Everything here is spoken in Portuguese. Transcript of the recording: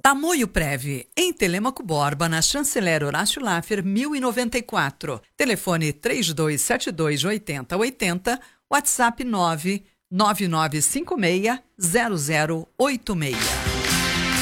Tamoio Prev, em Telêmaco Borba, na Chanceler Horácio Laffer, 1094. Telefone 3272-8080, WhatsApp 99956-0086.